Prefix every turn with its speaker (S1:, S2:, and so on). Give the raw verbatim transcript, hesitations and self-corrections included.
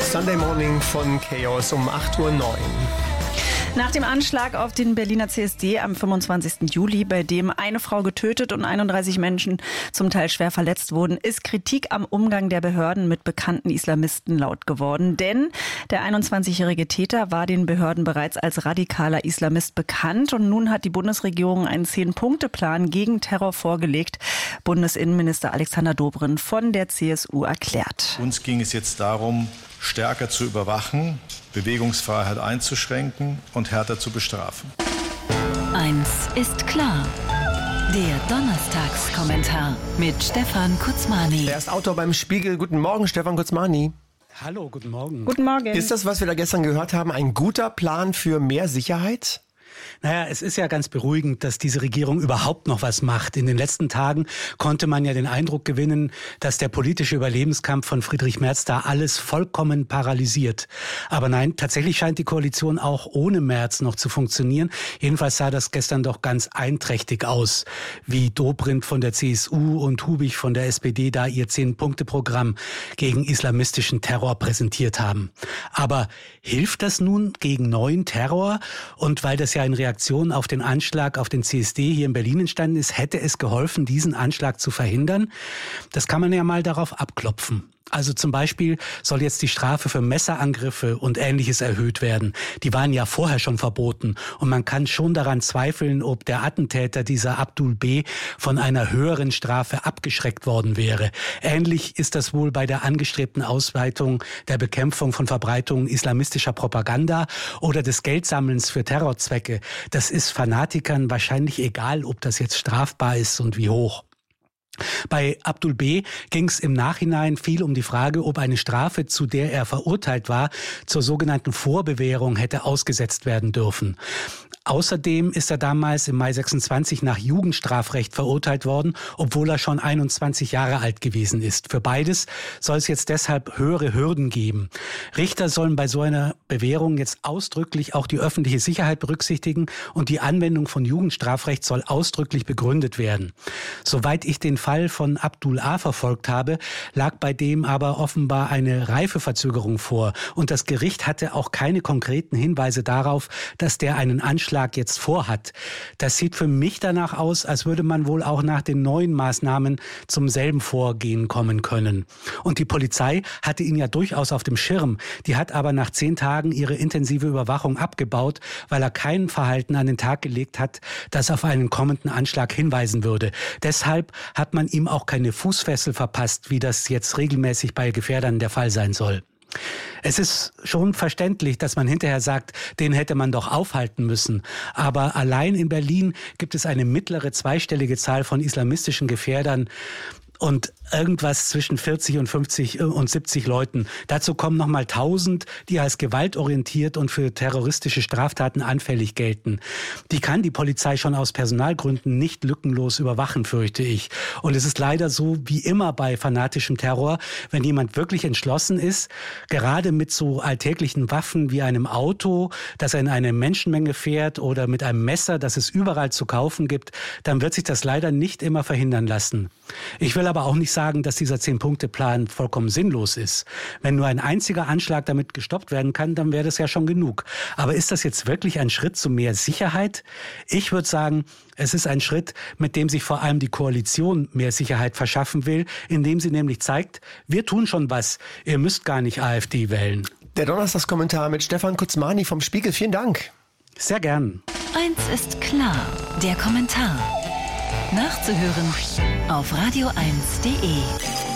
S1: Sunday Morning von Chaos um acht Uhr neun.
S2: Nach dem Anschlag auf den Berliner C S D am fünfundzwanzigsten Juli, bei dem eine Frau getötet und einunddreißig Menschen zum Teil schwer verletzt wurden, ist Kritik am Umgang der Behörden mit bekannten Islamisten laut geworden. Denn der einundzwanzigjährige Täter war den Behörden bereits als radikaler Islamist bekannt. Und nun hat die Bundesregierung einen Zehn-Punkte-Plan gegen Terror vorgelegt. Bundesinnenminister Alexander Dobrindt von der C S U erklärt.
S3: Uns ging es jetzt darum, stärker zu überwachen, Bewegungsfreiheit einzuschränken und härter zu bestrafen.
S4: Eins ist klar. Der Donnerstagskommentar mit Stefan Kutzmani.
S1: Er ist Autor beim Spiegel. Guten Morgen, Stefan Kutzmani.
S5: Hallo, guten Morgen.
S2: Guten Morgen.
S1: Ist das, was wir da gestern gehört haben, ein guter Plan für mehr Sicherheit?
S5: Naja, es ist ja ganz beruhigend, dass diese Regierung überhaupt noch was macht. In den letzten Tagen konnte man ja den Eindruck gewinnen, dass der politische Überlebenskampf von Friedrich Merz da alles vollkommen paralysiert. Aber nein, tatsächlich scheint die Koalition auch ohne Merz noch zu funktionieren. Jedenfalls sah das gestern doch ganz einträchtig aus, wie Dobrindt von der C S U und Hubig von der S P D da ihr Zehn-Punkte-Programm gegen islamistischen Terror präsentiert haben. Aber hilft das nun gegen neuen Terror? Und weil das ja in Reaktion auf den Anschlag auf den C S D hier in Berlin entstanden ist, hätte es geholfen, diesen Anschlag zu verhindern? Das kann man ja mal darauf abklopfen. Also zum Beispiel soll jetzt die Strafe für Messerangriffe und Ähnliches erhöht werden. Die waren ja vorher schon verboten. Und man kann schon daran zweifeln, ob der Attentäter, dieser Abdul B., von einer höheren Strafe abgeschreckt worden wäre. Ähnlich ist das wohl bei der angestrebten Ausweitung der Bekämpfung von Verbreitung islamistischer Propaganda oder des Geldsammelns für Terrorzwecke. Das ist Fanatikern wahrscheinlich egal, ob das jetzt strafbar ist und wie hoch. Bei Abdul B. ging es im Nachhinein viel um die Frage, ob eine Strafe, zu der er verurteilt war, zur sogenannten Vorbewährung hätte ausgesetzt werden dürfen. Außerdem ist er damals im Mai sechsundzwanzig nach Jugendstrafrecht verurteilt worden, obwohl er schon einundzwanzig Jahre alt gewesen ist. Für beides soll es jetzt deshalb höhere Hürden geben. Richter sollen bei so einer Bewährung jetzt ausdrücklich auch die öffentliche Sicherheit berücksichtigen und die Anwendung von Jugendstrafrecht soll ausdrücklich begründet werden. Soweit ich den Fall von Abdul A. verfolgt habe, lag bei dem aber offenbar eine Reifeverzögerung vor und das Gericht hatte auch keine konkreten Hinweise darauf, dass der einen Anschlag jetzt vorhat. Das sieht für mich danach aus, als würde man wohl auch nach den neuen Maßnahmen zum selben Vorgehen kommen können. Und die Polizei hatte ihn ja durchaus auf dem Schirm. Die hat aber nach zehn Tagen ihre intensive Überwachung abgebaut, weil er kein Verhalten an den Tag gelegt hat, das auf einen kommenden Anschlag hinweisen würde. Deshalb hat man ihm auch keine Fußfessel verpasst, wie das jetzt regelmäßig bei Gefährdern der Fall sein soll. Es ist schon verständlich, dass man hinterher sagt, den hätte man doch aufhalten müssen. Aber allein in Berlin gibt es eine mittlere zweistellige Zahl von islamistischen Gefährdern und irgendwas zwischen vierzig und fünfzig und siebzig Leuten. Dazu kommen nochmal tausend, die als gewaltorientiert und für terroristische Straftaten anfällig gelten. Die kann die Polizei schon aus Personalgründen nicht lückenlos überwachen, fürchte ich. Und es ist leider so, wie immer bei fanatischem Terror, wenn jemand wirklich entschlossen ist, gerade mit so alltäglichen Waffen wie einem Auto, das er in eine Menschenmenge fährt oder mit einem Messer, das es überall zu kaufen gibt, dann wird sich das leider nicht immer verhindern lassen. Ich will aber auch nicht sagen, dass dieser Zehn-Punkte-Plan vollkommen sinnlos ist. Wenn nur ein einziger Anschlag damit gestoppt werden kann, dann wäre das ja schon genug. Aber ist das jetzt wirklich ein Schritt zu mehr Sicherheit? Ich würde sagen, es ist ein Schritt, mit dem sich vor allem die Koalition mehr Sicherheit verschaffen will, indem sie nämlich zeigt, wir tun schon was, ihr müsst gar nicht AfD wählen.
S1: Der Donnerstagskommentar mit Stefan Kutzmani vom Spiegel. Vielen Dank.
S5: Sehr gern.
S4: Eins ist klar, der Kommentar. Nachzuhören auf radio eins punkt de.